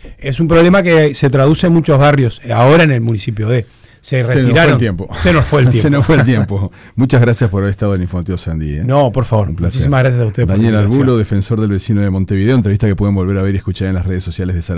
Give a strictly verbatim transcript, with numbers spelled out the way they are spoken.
es un problema que se traduce en muchos barrios, ahora en el municipio de... Se retiraron. Se nos fue el tiempo. Se nos fue el tiempo. Se nos fue el tiempo. Muchas gracias por haber estado en Informativo Sandí. ¿eh? No, por favor. Un placer. Muchísimas gracias a usted. Daniel por la Arbulo, defensor del vecino de Montevideo, entrevista que pueden volver a ver y escuchar en las redes sociales de Sarandí.